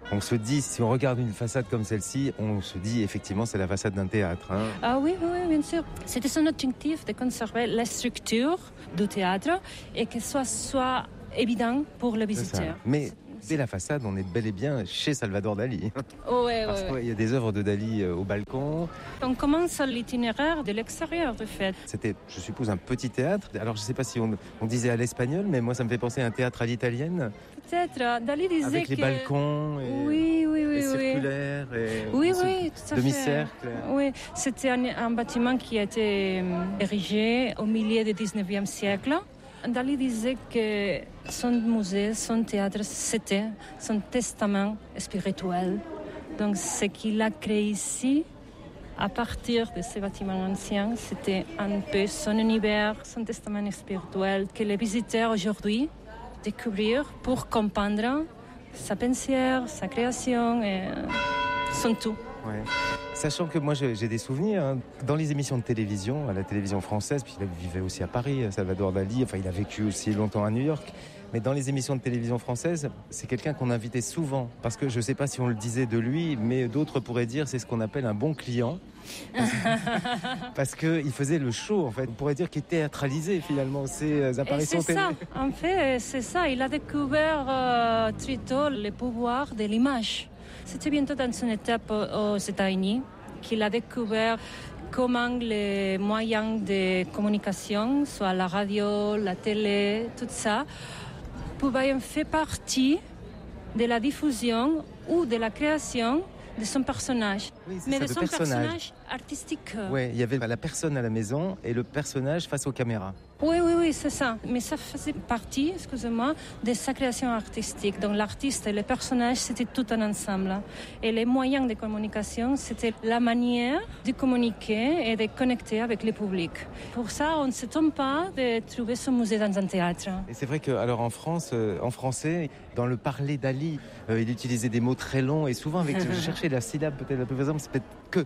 On se dit, si on regarde une façade comme celle-ci, on se dit effectivement c'est la façade d'un théâtre. Hein. Ah oui, bien sûr. C'était son objectif de conserver la structure du théâtre et que ce soit évident pour le visiteur. Mais dès la façade, on est bel et bien chez Salvador Dali. Parce qu'il y a des œuvres de Dali au balcon. On commence l'itinéraire de l'extérieur, de fait. C'était, je suppose, un petit théâtre. Alors, je ne sais pas si on disait à l'espagnol, mais moi, ça me fait penser à un théâtre à l'italienne. Peut-être. Dali disait avec les balcons et les circulaires et oui, tout à demi-cercle. Oui, c'était un bâtiment qui a été érigé au milieu du 19e siècle. Dali disait que son musée, son théâtre, c'était son testament spirituel. Donc, ce qu'il a créé ici, à partir de ces bâtiments anciens, c'était un peu son univers, son testament spirituel que les visiteurs aujourd'hui découvrir pour comprendre sa pensée, sa création et son tout. Ouais. Sachant que moi j'ai des souvenirs dans les émissions de télévision, à la télévision française, puis il vivait aussi à Paris, Salvador Dali, enfin il a vécu aussi longtemps à New York, mais dans les émissions de télévision françaises, c'est quelqu'un qu'on invitait souvent, parce que je ne sais pas si on le disait de lui, mais d'autres pourraient dire c'est ce qu'on appelle un bon client, parce qu'il faisait le show en fait, on pourrait dire qu'il théâtralisait finalement ses apparitions télé. En fait c'est ça, il a découvert très tôt le pouvoir de l'image. C'était bientôt dans son étape aux États-Unis qu'il a découvert comment les moyens de communication, soit la radio, la télé, tout ça, pouvaient faire partie de la diffusion ou de la création de son personnage. Oui, mais ça, de son personnage artistique. Oui, il y avait la personne à la maison et le personnage face aux caméras. Oui, c'est ça. Mais ça faisait partie, de sa création artistique. Donc l'artiste et le personnage, c'était tout un ensemble. Et les moyens de communication, c'était la manière de communiquer et de connecter avec le public. Pour ça, on ne s'étonne pas de trouver ce musée dans un théâtre. Et c'est vrai que, alors en France, en français, dans le parler Dali, il utilisait des mots très longs et souvent avec, je cherchais la syllabe peut-être la plus faisable, c'est peut-être que.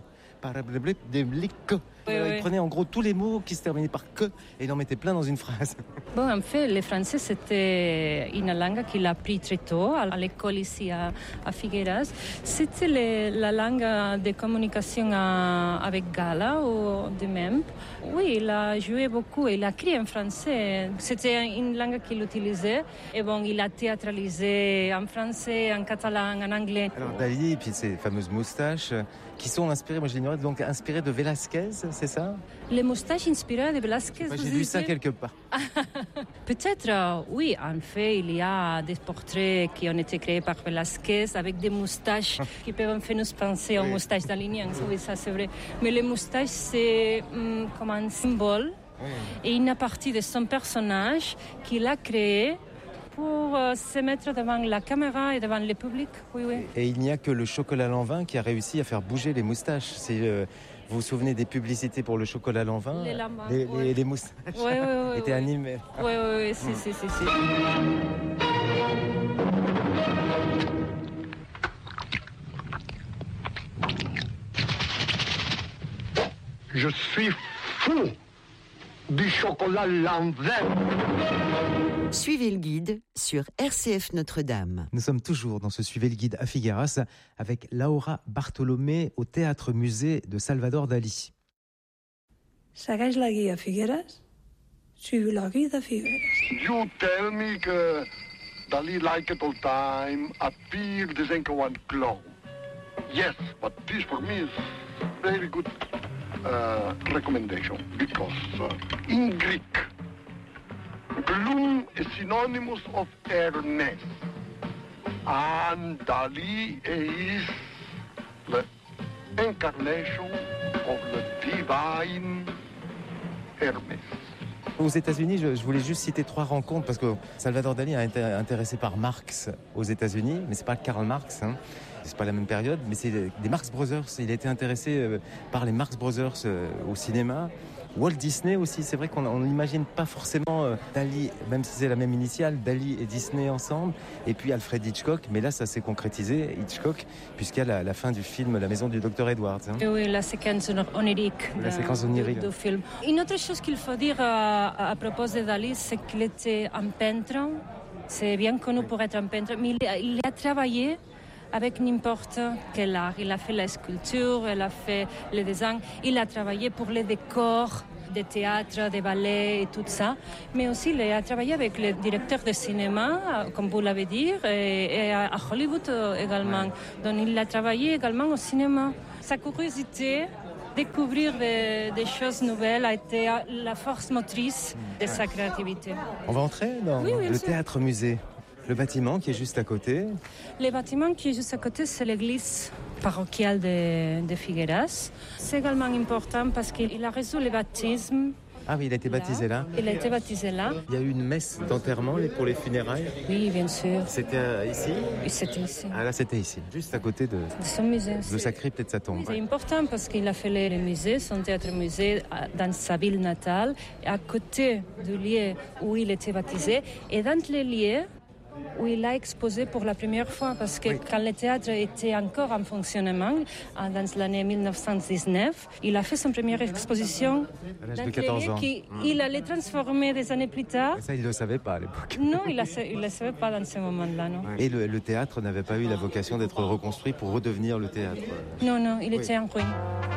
Il prenait en gros tous les mots qui se terminaient par que et il en mettait plein dans une phrase. Bon, en fait, le français, c'était une langue qu'il a appris très tôt à l'école ici à Figueras. C'était la langue de communication avec Gala ou de même. Oui, il a joué beaucoup, il a écrit en français. C'était une langue qu'il utilisait. Et bon, il a théâtralisé en français, en catalan, en anglais. Alors Dali, et puis ces fameuses moustaches qui sont inspirées, moi je l'ignorais, donc inspirées de Velázquez, c'est ça? Les moustaches inspirées de Velázquez. J'ai lu ça quelque part. Peut-être, oui. En fait, il y a des portraits qui ont été créés par Velázquez avec des moustaches qui peuvent faire nous penser aux moustaches daliniennes. Oui, ça c'est vrai. Mais les moustaches, c'est comme un symbole et une partie de son personnage qu'il a créé pour se mettre devant la caméra et devant le public. Oui. Et il n'y a que le chocolat Lanvin qui a réussi à faire bouger les moustaches. Vous vous souvenez des publicités pour le chocolat Lanvin? Les moustaches étaient animées. Oui, si. Je suis fou du chocolat Lanvin. Suivez le guide sur RCF Notre-Dame. Nous sommes toujours dans ce Suivez le guide à Figueras avec Laura Bartolomé au Théâtre-Musée de Salvador Dali. Segueix la guia Figueras? Suivez la guide à Figueras. You tell me que Dali liked it all time, appear the one clown. Yes, but this for me is very good recommendation because in Greek, gloom is synonymous of Hermes, and Dali is the incarnation of the divine Hermes. Aux États-Unis, je voulais juste citer 3 rencontres parce que Salvador Dali a été intéressé par Marx aux États-Unis, mais c'est pas Karl Marx. C'est pas la même période, mais c'est des Marx Brothers. Il a été intéressé par les Marx Brothers au cinéma. Walt Disney aussi, c'est vrai qu'on n'imagine pas forcément Dali, même si c'est la même initiale, Dali et Disney ensemble, et puis Alfred Hitchcock, mais là ça s'est concrétisé, Hitchcock, puisqu'il y a la fin du film La maison du docteur Edwards. Oui, la séquence onirique du film. Une autre chose qu'il faut dire à propos de Dali, c'est qu'il était un peintre, c'est bien connu pour être un peintre, mais il a travaillé avec n'importe quel art. Il a fait la sculpture, il a fait le dessin, il a travaillé pour les décors de théâtre, de ballet et tout ça. Mais aussi, il a travaillé avec les directeurs de cinéma, comme vous l'avez dit, et à Hollywood également. Donc, il a travaillé également au cinéma. Sa curiosité, découvrir des choses nouvelles, a été la force motrice de sa créativité. On va entrer dans le théâtre-musée. Le bâtiment qui est juste à côté. Le bâtiment qui est juste à côté, c'est l'église parochiale de Figueras. C'est également important parce qu'il a reçu le baptême. Ah oui, il a été baptisé là. Il a été baptisé là. Il y a eu une messe d'enterrement pour les funérailles. Oui, bien sûr. C'était ici? Oui, c'était ici. Ah là, c'était ici, juste à côté de son musée. De sa crypte et de sa tombe. C'est important parce qu'il a fait le musée, son théâtre-musée, dans sa ville natale, à côté du lieu où il était baptisé, et dans les lieux où il a exposé pour la première fois, parce que quand le théâtre était encore en fonctionnement, dans l'année 1919, il a fait son première exposition à l'âge de 14 ans. Il allait transformer des années plus tard. Et ça, il ne le savait pas à l'époque. Non, il ne le savait pas dans ce moment-là. Non. Et le théâtre n'avait pas eu la vocation d'être reconstruit pour redevenir le théâtre. Non, il était en ruine.